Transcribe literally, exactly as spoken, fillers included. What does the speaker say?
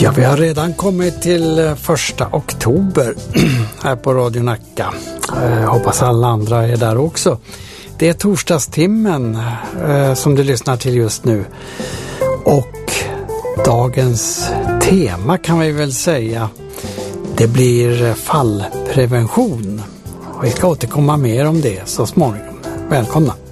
Ja, vi har redan kommit till första oktober här på Radio Nacka. Jag hoppas alla andra är där också. Det är torsdagstimmen eh, som du lyssnar till just nu. Och dagens tema kan vi väl säga, det blir fallprevention. Vi ska återkomma mer om det så småningom. Välkomna!